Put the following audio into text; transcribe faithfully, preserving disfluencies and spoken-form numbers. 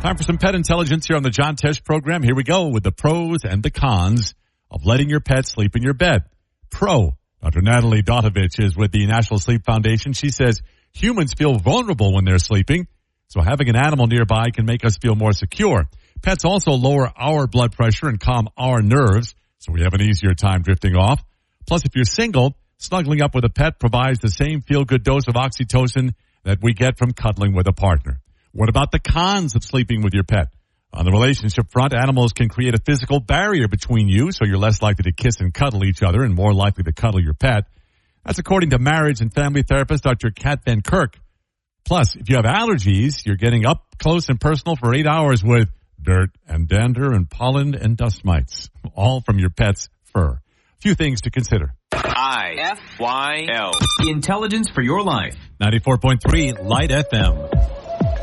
Time for some pet intelligence here on the John Tesh program. Here we go with the pros and the cons of letting your pet sleep in your bed. Pro, Doctor Natalie Dotovich is with the National Sleep Foundation. She says humans feel vulnerable when they're sleeping, so having an animal nearby can make us feel more secure. Pets also lower our blood pressure and calm our nerves, so we have an easier time drifting off. Plus, if you're single, snuggling up with a pet provides the same feel-good dose of oxytocin that we get from cuddling with a partner. What about the cons of sleeping with your pet? On the relationship front, animals can create a physical barrier between you, so you're less likely to kiss and cuddle each other and more likely to cuddle your pet. That's according to marriage and family therapist Doctor Kat Van Kirk. Plus, if you have allergies, you're getting up close and personal for eight hours with dirt and dander and pollen and dust mites, all from your pet's fur. A few things to consider. I F Y L. Intelligence for your life. ninety-four point three Light F M.